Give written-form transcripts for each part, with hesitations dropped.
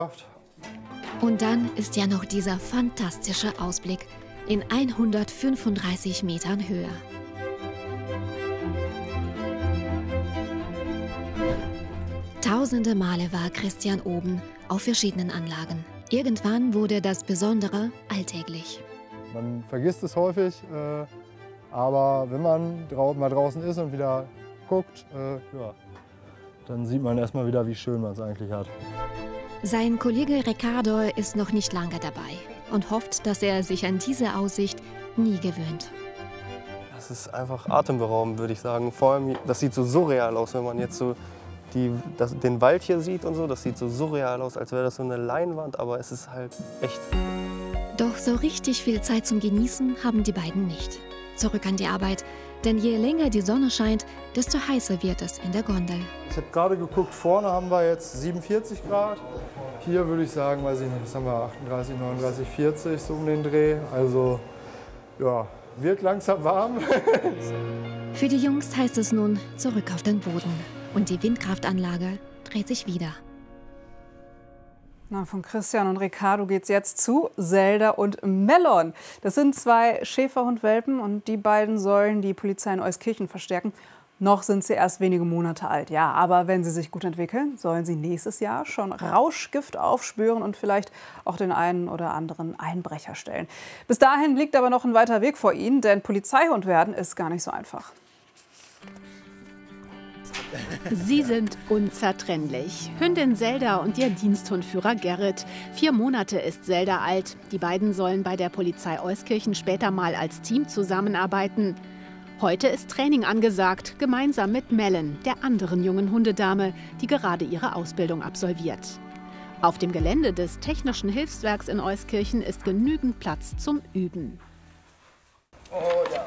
Und dann ist ja noch dieser fantastische Ausblick in 135 Metern Höhe. Tausende Male war Christian oben auf verschiedenen Anlagen. Irgendwann wurde das Besondere alltäglich. Man vergisst es häufig, aber wenn man mal draußen ist und wieder guckt, ja, dann sieht man erstmal wieder, wie schön man es eigentlich hat. Sein Kollege Ricardo ist noch nicht lange dabei und hofft, dass er sich an diese Aussicht nie gewöhnt. Das ist einfach atemberaubend, würde ich sagen. Vor allem, das sieht so surreal aus, wenn man jetzt so den Wald hier sieht und so. Das sieht so surreal aus, als wäre das so eine Leinwand, aber es ist halt echt. Doch so richtig viel Zeit zum Genießen haben die beiden nicht. Zurück an die Arbeit, denn je länger die Sonne scheint, desto heißer wird es in der Gondel. Ich habe gerade geguckt, vorne haben wir jetzt 47 Grad. Hier würde ich sagen, weiß ich nicht, was haben wir, 38, 39, 40, so um den Dreh. Also, ja, wird langsam warm. Für die Jungs heißt es nun zurück auf den Boden. Und die Windkraftanlage dreht sich wieder. Na, von Christian und Ricardo geht's jetzt zu Zelda und Melon. Das sind zwei Schäferhundwelpen und die beiden sollen die Polizei in Euskirchen verstärken. Noch sind sie erst wenige Monate alt, ja. Aber wenn sie sich gut entwickeln, sollen sie nächstes Jahr schon Rauschgift aufspüren und vielleicht auch den einen oder anderen Einbrecher stellen. Bis dahin liegt aber noch ein weiter Weg vor ihnen, denn Polizeihund werden ist gar nicht so einfach. Sie sind unzertrennlich. Hündin Zelda und ihr Diensthundführer Gerrit. 4 Monate ist Zelda alt. Die beiden sollen bei der Polizei Euskirchen später mal als Team zusammenarbeiten. Heute ist Training angesagt, gemeinsam mit Melon, der anderen jungen Hundedame, die gerade ihre Ausbildung absolviert. Auf dem Gelände des Technischen Hilfswerks in Euskirchen ist genügend Platz zum Üben. Oh ja,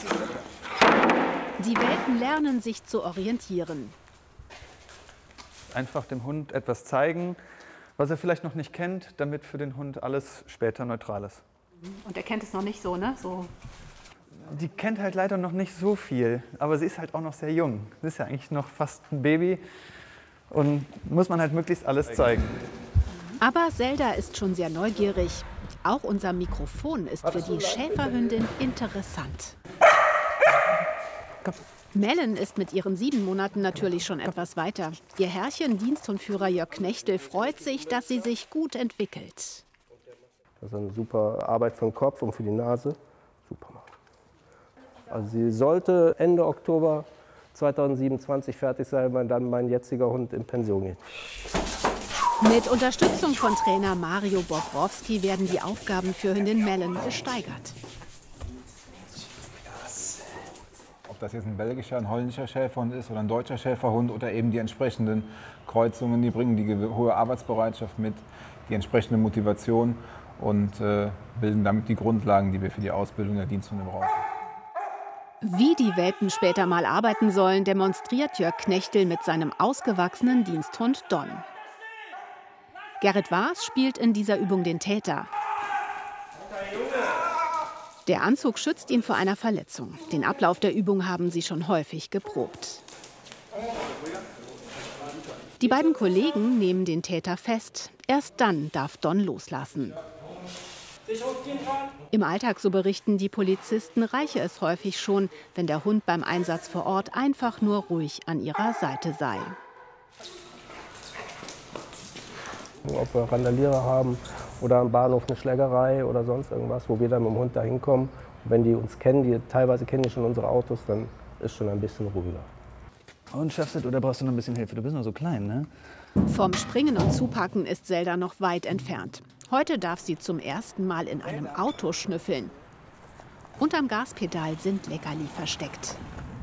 Die Welpen lernen sich zu orientieren. Einfach dem Hund etwas zeigen, was er vielleicht noch nicht kennt, damit für den Hund alles später neutral ist. Und er kennt es noch nicht so, ne? Die kennt halt leider noch nicht so viel, aber sie ist halt auch noch sehr jung. Sie ist ja eigentlich noch fast ein Baby und muss man halt möglichst alles zeigen. Aber Zelda ist schon sehr neugierig. Auch unser Mikrofon ist für die Schäferhündin interessant. Melon ist mit ihren 7 Monaten natürlich schon etwas weiter. Ihr Herrchen, Diensthundführer Jörg Knechtel, freut sich, dass sie sich gut entwickelt. Das ist eine super Arbeit für den Kopf und für die Nase. Super. Also sie sollte Ende Oktober 2027 fertig sein, wenn dann mein jetziger Hund in Pension geht. Mit Unterstützung von Trainer Mario Bobrowski werden die Aufgaben für Hündin Melon gesteigert. Ob das jetzt ein belgischer, ein holländischer Schäferhund ist oder ein deutscher Schäferhund oder eben die entsprechenden Kreuzungen, die bringen die hohe Arbeitsbereitschaft mit, die entsprechende Motivation und bilden damit die Grundlagen, die wir für die Ausbildung der Diensthunde brauchen. Wie die Welpen später mal arbeiten sollen, demonstriert Jörg Knechtel mit seinem ausgewachsenen Diensthund Don. Gerrit Waas spielt in dieser Übung den Täter. Der Anzug schützt ihn vor einer Verletzung. Den Ablauf der Übung haben sie schon häufig geprobt. Die beiden Kollegen nehmen den Täter fest. Erst dann darf Don loslassen. Im Alltag, so berichten die Polizisten, reiche es häufig schon, wenn der Hund beim Einsatz vor Ort einfach nur ruhig an ihrer Seite sei. Ob wir Randalierer haben oder am Bahnhof eine Schlägerei oder sonst irgendwas, wo wir dann mit dem Hund da hinkommen. Wenn die uns kennen, teilweise kennen die schon unsere Autos, dann ist schon ein bisschen ruhiger. Und schaffst du, oder brauchst du noch ein bisschen Hilfe? Du bist noch so klein, ne? Vom Springen und Zupacken ist Zelda noch weit entfernt. Heute darf sie zum ersten Mal in einem Auto schnüffeln. Unterm Gaspedal sind Leckerli versteckt.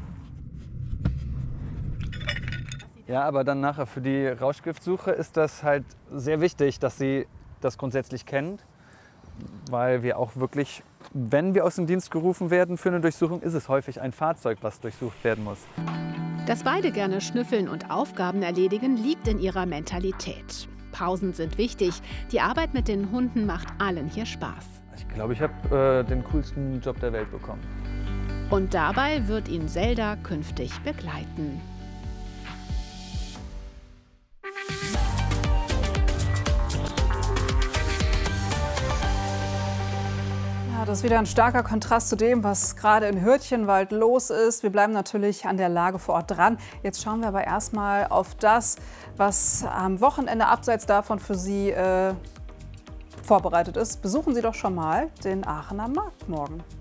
Ja, aber dann nachher für die Rauschgiftsuche ist das halt sehr wichtig, dass sie das grundsätzlich kennt. Weil wir auch wirklich, wenn wir aus dem Dienst gerufen werden für eine Durchsuchung, ist es häufig ein Fahrzeug, was durchsucht werden muss. Dass beide gerne schnüffeln und Aufgaben erledigen, liegt in ihrer Mentalität. Pausen sind wichtig. Die Arbeit mit den Hunden macht allen hier Spaß. Ich glaube, ich habe den coolsten Job der Welt bekommen. Und dabei wird ihn Zelda künftig begleiten. das ist wieder ein starker Kontrast zu dem, was gerade in Hürtchenwald los ist. Wir bleiben natürlich an der Lage vor Ort dran. Jetzt schauen wir aber erstmal auf das, was am Wochenende abseits davon für Sie vorbereitet ist. Besuchen Sie doch schon mal den Aachener Markt morgen.